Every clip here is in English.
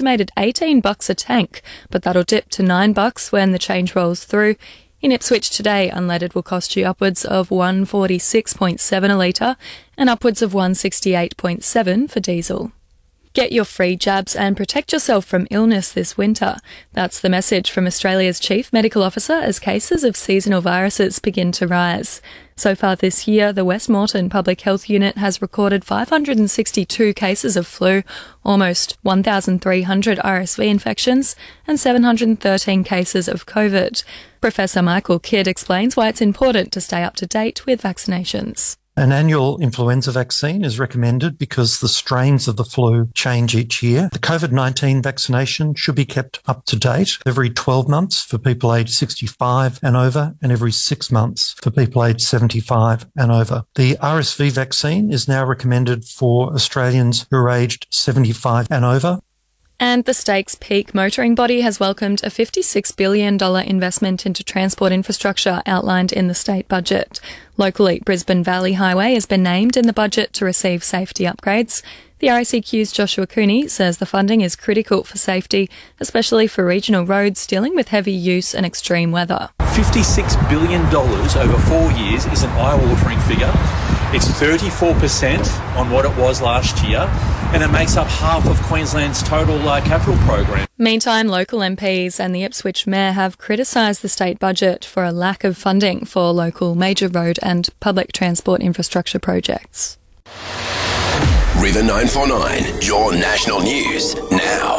estimated $18 a tank, but that'll dip to $9 when the change rolls through. In Ipswich today, unleaded will cost you upwards of $146.7 a litre and upwards of $168.7 for diesel. Get your free jabs and protect yourself from illness this winter. That's the message from Australia's Chief Medical Officer as cases of seasonal viruses begin to rise. So far this year, the West Moreton Public Health Unit has recorded 562 cases of flu, almost 1,300 RSV infections, and 713 cases of COVID. Professor Michael Kidd explains why it's important to stay up to date with vaccinations. An annual influenza vaccine is recommended because the strains of the flu change each year. The COVID-19 vaccination should be kept up to date every 12 months for people aged 65 and over, and every 6 months for people aged 75 and over. The RSV vaccine is now recommended for Australians who are aged 75 and over. And the state's peak motoring body has welcomed a $56 billion investment into transport infrastructure outlined in the state budget. Locally, Brisbane Valley Highway has been named in the budget to receive safety upgrades. The RACQ's Joshua Cooney says the funding is critical for safety, especially for regional roads dealing with heavy use and extreme weather. $56 billion over 4 years is an eye-watering figure. It's 34% on what it was last year, and it makes up half of Queensland's total capital program. Meantime, local MPs and the Ipswich Mayor have criticised the state budget for a lack of funding for local major road and public transport infrastructure projects. River 949, your national news now.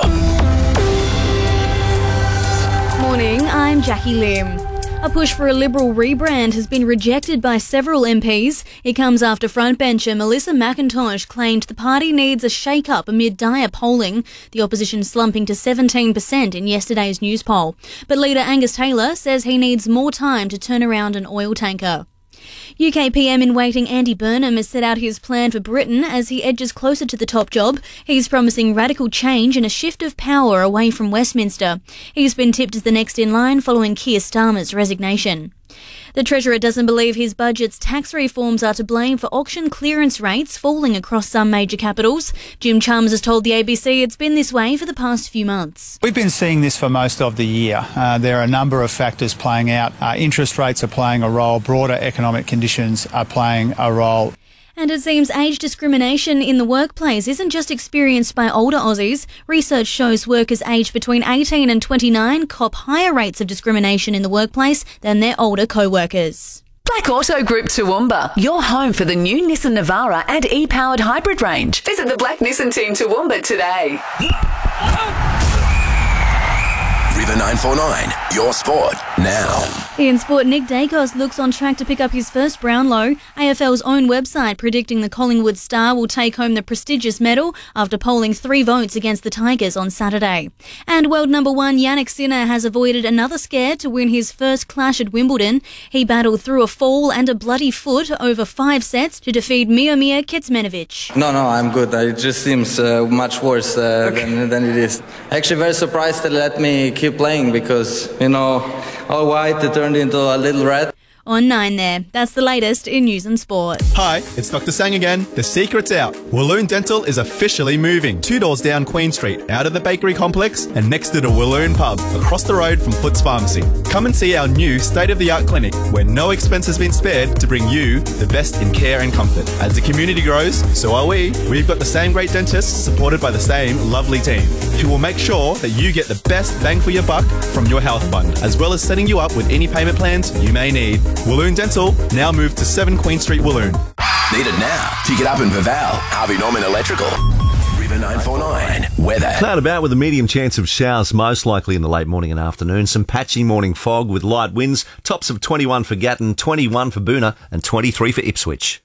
Morning, I'm Jackie Lim. A push for a Liberal rebrand has been rejected by several MPs. It comes after frontbencher Melissa McIntosh claimed the party needs a shake-up amid dire polling, the opposition slumping to 17% in yesterday's news poll. But leader Angus Taylor says he needs more time to turn around an oil tanker. UK PM-in-waiting Andy Burnham has set out his plan for Britain as he edges closer to the top job. He's promising radical change and a shift of power away from Westminster. He's been tipped as the next in line following Keir Starmer's resignation. The Treasurer doesn't believe his budget's tax reforms are to blame for auction clearance rates falling across some major capitals. Jim Chums has told the ABC it's been this way for the past few months. We've been seeing this for most of the year. There are a number of factors playing out. Interest rates are playing a role. Broader economic conditions are playing a role. And it seems age discrimination in the workplace isn't just experienced by older Aussies. Research shows workers aged between 18 and 29 cop higher rates of discrimination in the workplace than their older co-workers. Black Auto Group Toowoomba, your home for the new Nissan Navara and e-powered hybrid range. Visit the Black Nissan team Toowoomba today. River 949, your sport now. In sport, Nick Dacos looks on track to pick up his first Brownlow. AFL's own website predicting the Collingwood star will take home the prestigious medal after polling 3 votes against the Tigers on Saturday. And world number 1 Jannik Sinner has avoided another scare to win his first clash at Wimbledon. He battled through a fall and a bloody foot over 5 sets to defeat Miomir Kecmanovic. No, I'm good. It just seems much worse than it is. Actually, very surprised they let me keep playing because, all white, it turned into a little red. On 9 there. That's the latest in news and sport. Hi, it's Dr. Sang again. The secret's out. Walloon Dental is officially moving 2 doors down Queen Street, out of the bakery complex and next to the Walloon pub, across the road from Foots Pharmacy. Come and see our new state-of-the-art clinic where no expense has been spared to bring you the best in care and comfort. As the community grows, so are we. We've got the same great dentists supported by the same lovely team who will make sure that you get the best bang for your buck from your health fund, as well as setting you up with any payment plans you may need. Walloon Dental, now moved to 7 Queen Street, Walloon. Need it now? Pick it up in Vaval, Harvey Norman Electrical. River 949, weather. Cloud about with a medium chance of showers, most likely in the late morning and afternoon. Some patchy morning fog with light winds. Tops of 21 for Gatton, 21 for Boonah and 23 for Ipswich.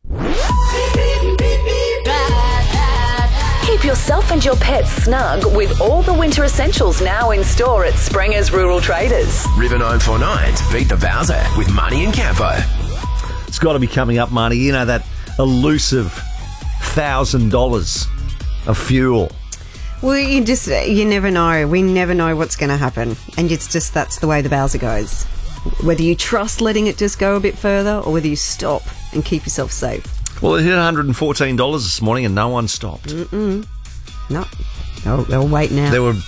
Keep yourself and your pets snug with all the winter essentials now in store at Sprenger's Rural Traders. River 949's Beat the Bowser with Marnie and Campo. It's got to be coming up, Marnie. You know, that elusive $1,000 of fuel. Well, you never know. We never know what's going to happen. And it's just, that's the way the Bowser goes. Whether you trust letting it just go a bit further or whether you stop and keep yourself safe. Well, it hit $114 this morning and no one stopped. No, they'll wait now. There were